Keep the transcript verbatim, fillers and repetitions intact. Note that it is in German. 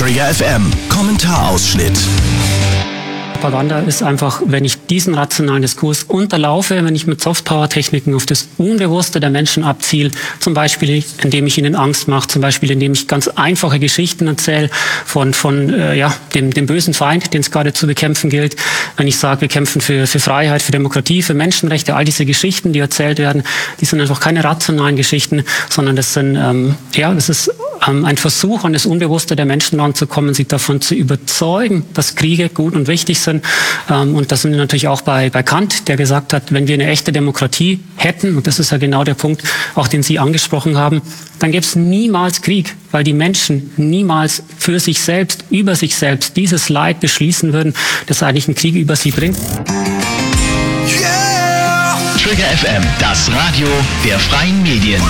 Trigger F M, Kommentarausschnitt. Propaganda ist einfach, wenn ich diesen rationalen Diskurs unterlaufe, wenn ich mit Softpower-Techniken auf das Unbewusste der Menschen abziele, zum Beispiel indem ich ihnen Angst mache, zum Beispiel indem ich ganz einfache Geschichten erzähle von, von äh, ja, dem, dem bösen Feind, den es gerade zu bekämpfen gilt. Wenn ich sage, wir kämpfen für, für Freiheit, für Demokratie, für Menschenrechte, all diese Geschichten, die erzählt werden, die sind einfach keine rationalen Geschichten, sondern das sind, ähm, ja, das ist ähm, ein Versuch, an das Unbewusste der Menschen ranzukommen, sie davon zu überzeugen, dass Kriege gut und wichtig sind. Und das sind wir natürlich auch bei, bei Kant, der gesagt hat, wenn wir eine echte Demokratie hätten, und das ist ja genau der Punkt, auch den Sie angesprochen haben, dann gäbe es niemals Krieg, weil die Menschen niemals für sich selbst, über sich selbst dieses Leid beschließen würden, das eigentlich einen Krieg über sie bringt. Yeah! Trigger F M, das Radio der freien Medien.